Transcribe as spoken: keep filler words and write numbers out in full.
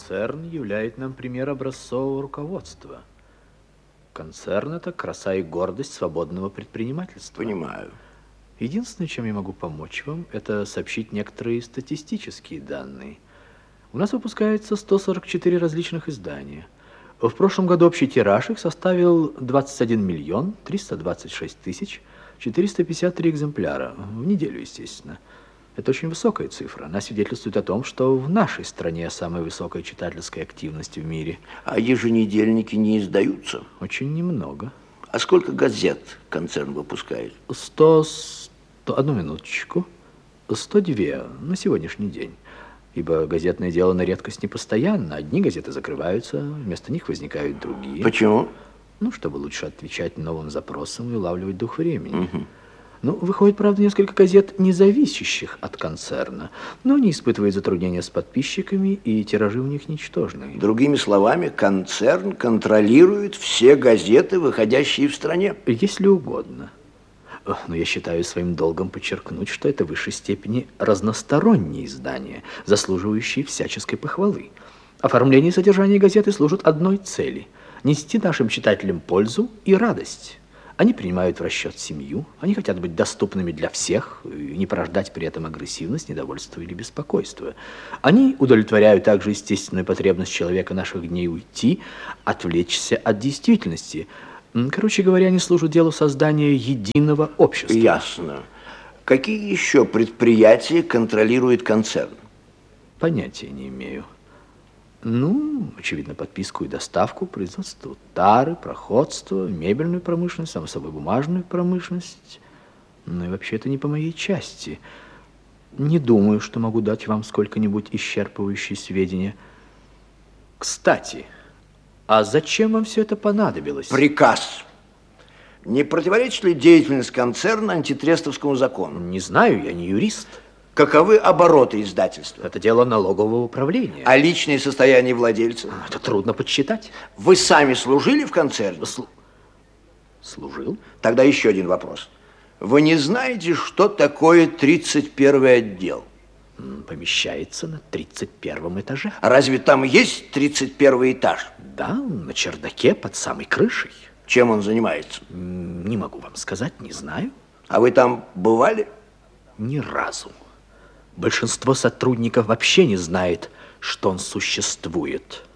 Концерн являет нам пример образцового руководства. Концерн – это краса и гордость свободного предпринимательства. Понимаю. Единственное, чем я могу помочь вам, это сообщить некоторые статистические данные. У нас выпускается сто сорок четыре различных издания. В прошлом году общий тираж их составил двадцать один миллион триста двадцать шесть тысяч четыреста пятьдесят три экземпляра. В неделю, естественно. Это очень высокая цифра. Она свидетельствует о том, что в нашей стране самая высокая читательская активность в мире. А еженедельники не издаются? Очень немного. А сколько газет концерн выпускает? Сто... сто одну минуточку. Сто две на сегодняшний день. Ибо газетное дело на редкость непостоянно. Одни газеты закрываются, вместо них возникают другие. Почему? Ну, чтобы лучше отвечать новым запросам и улавливать дух времени. Угу. Ну, выходит, правда, несколько газет, не зависящих от концерна, но не испытывают затруднения с подписчиками, и тиражи у них ничтожные. Другими словами, концерн контролирует все газеты, выходящие в стране. Если угодно. Но я считаю своим долгом подчеркнуть, что это в высшей степени разносторонние издания, заслуживающие всяческой похвалы. Оформление и содержание газеты служат одной цели – нести нашим читателям пользу и радость. Они принимают в расчет семью, они хотят быть доступными для всех и не порождать при этом агрессивность, недовольство или беспокойство. Они удовлетворяют также естественную потребность человека наших дней уйти, отвлечься от действительности. Короче говоря, они служат делу создания единого общества. Ясно. Какие еще предприятия контролирует концерн? Понятия не имею. Ну, очевидно, подписку и доставку, производство тары, проходство, мебельную промышленность, само собой, бумажную промышленность. Ну и вообще это не по моей части. Не думаю, что могу дать вам сколько-нибудь исчерпывающие сведения. Кстати, а зачем вам все это понадобилось? Приказ. Не противоречит ли деятельность концерна антитрестовскому закону? Не знаю, я не юрист. Каковы обороты издательства? Это дело налогового управления. А личное состояние владельца? Это трудно подсчитать. Вы сами служили в концерне? Слу... Служил? Тогда еще один вопрос. Вы не знаете, что такое тридцать первый отдел? Помещается на тридцать первом этаже. Разве там есть тридцать первый этаж? Да, на чердаке под самой крышей. Чем он занимается? Не могу вам сказать, не знаю. А вы там бывали? Ни разу. Большинство сотрудников вообще не знает, что он существует.